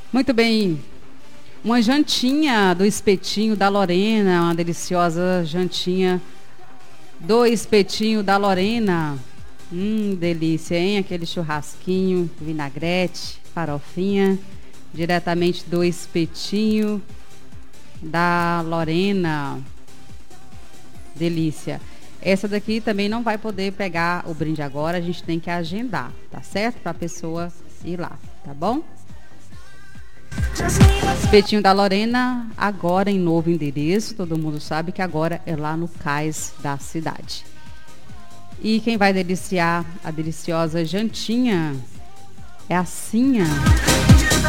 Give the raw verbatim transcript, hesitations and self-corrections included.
Muito bem. Uma jantinha do espetinho da Lorena, uma deliciosa jantinha do espetinho da Lorena. Hum, delícia, hein? Aquele churrasquinho, vinagrete, farofinha, diretamente do espetinho da Lorena. Delícia. Essa daqui também não vai poder pegar o brinde agora, a gente tem que agendar, tá certo? Para a pessoa ir lá, tá bom? Espetinho da Lorena, agora em novo endereço, todo mundo sabe que agora é lá no cais da cidade. E quem vai deliciar a deliciosa jantinha é a Cinha.